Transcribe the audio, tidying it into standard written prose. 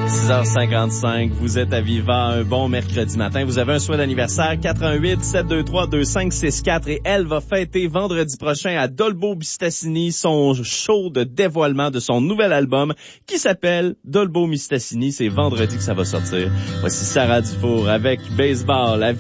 6h55, vous êtes à Viva, un bon mercredi matin. Vous avez un souhait d'anniversaire, 418-723-2564 et elle va fêter vendredi prochain à Dolbeau-Mistassini son show de dévoilement de son nouvel album qui s'appelle Dolbeau-Mistassini. C'est vendredi que ça va sortir. Voici Sarah Dufour avec Baseball.